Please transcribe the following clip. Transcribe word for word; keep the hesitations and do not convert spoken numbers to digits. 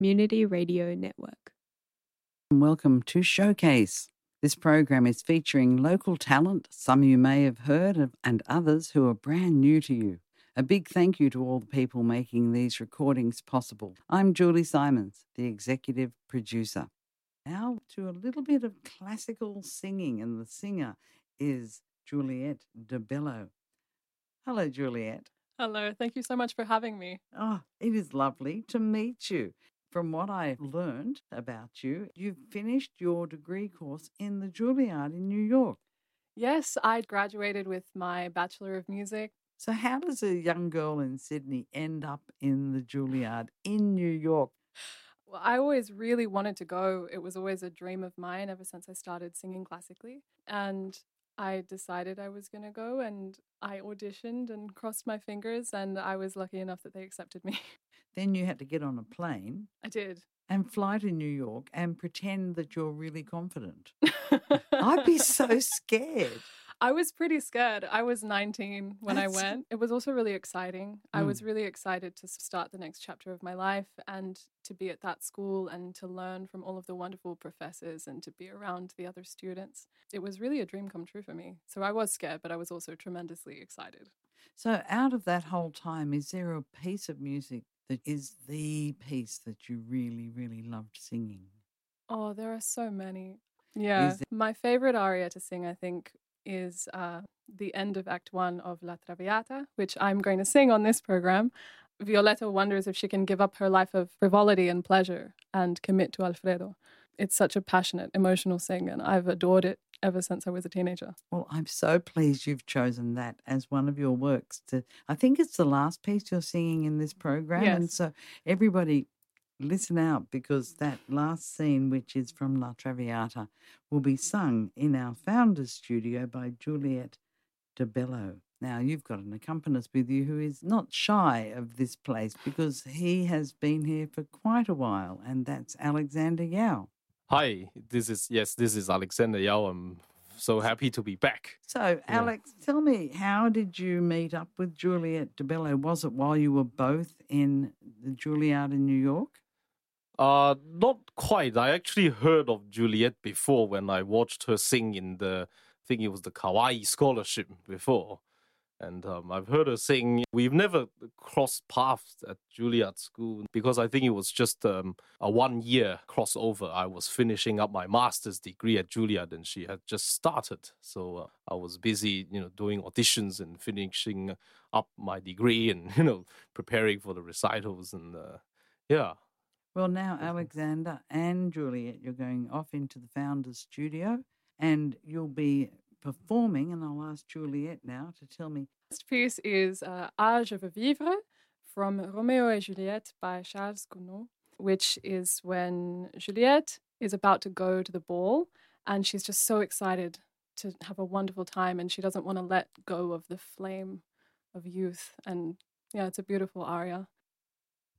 Community Radio Network. Welcome to Showcase. This program is featuring local talent, some you may have heard of, and others who are brand new to you. A big thank you to all the people making these recordings possible. I'm Julie Simons, the executive producer. Now to a little bit of classical singing, and the singer is Juliette de Bello. Hello, Juliette. Hello, thank you so much for having me. Oh, it is lovely to meet you. From what I learned about you, you've finished your degree course in the Juilliard in New York. Yes, I graduated with my Bachelor of Music. So how does a young girl in Sydney end up in the Juilliard in New York? Well, I always really wanted to go. It was always a dream of mine ever since I started singing classically. And I decided I was going to go, and I auditioned and crossed my fingers, and I was lucky enough that they accepted me. Then you had to get on a plane. I did. And fly to New York and pretend that you're really confident. I'd be so scared. I was pretty scared. I was nineteen when That's... I went. It was also really exciting. Mm. I was really excited to start the next chapter of my life and to be at that school and to learn from all of the wonderful professors and to be around the other students. It was really a dream come true for me. So I was scared, but I was also tremendously excited. So out of that whole time, is there a piece of music that is the piece that you really, really loved singing? Oh, there are so many. Yeah. There... My favorite aria to sing, I think, is uh, the end of Act One of La Traviata, which I'm going to sing on this program. Violetta wonders if she can give up her life of frivolity and pleasure and commit to Alfredo. It's such a passionate, emotional sing, and I've adored it ever since I was a teenager. Well, I'm so pleased you've chosen that as one of your works. To, I think it's the last piece you're singing in this program. Yes. And so everybody listen out, because that last scene, which is from La Traviata, will be sung in our Founders Studio by Juliette de Bello. Now, you've got an accompanist with you who is not shy of this place because he has been here for quite a while, and that's Alexander Yao. Hi, this is, yes, this is Alexander Yao. I'm so happy to be back. So, Alex, yeah. Tell me, how did you meet up with Juliette de Bello? Was it while you were both in the Juilliard in New York? Uh, not quite. I actually heard of Juliette before when I watched her sing in the, I think it was the Kawaii Scholarship before. And um, I've heard her sing. We've never crossed paths at Juilliard School because I think it was just um, a one-year crossover. I was finishing up my master's degree at Juilliard and she had just started. So uh, I was busy, you know, doing auditions and finishing up my degree and, you know, preparing for the recitals and, uh, yeah. Well, now, Alexander and Juliette, you're going off into the Founders Studio and you'll be performing, and I'll ask Juliette now to tell me. This piece is uh, Art je veux vivre from Romeo et Juliette by Charles Gounod, which is when Juliette is about to go to the ball and she's just so excited to have a wonderful time and she doesn't want to let go of the flame of youth. And yeah, it's a beautiful aria.